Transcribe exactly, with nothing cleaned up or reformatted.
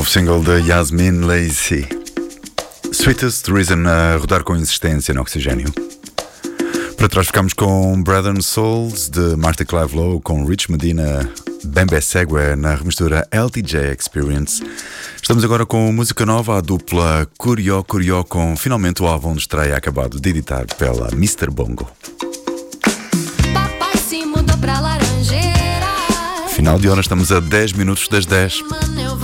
Novo single de Yasmin Lacey. Sweetest Reason a rodar com insistência no Oxigênio. Para trás ficamos com Bread and Souls de Marty Clive Lowe com Rich Medina, Bembe Segue na remistura L T J Experience. Estamos agora com música nova, a dupla Curió Curió, com finalmente o álbum de estreia acabado de editar pela mister Bongo. Papai se mudou pra Laranjeira. Final de hora, estamos a dez minutos das dez.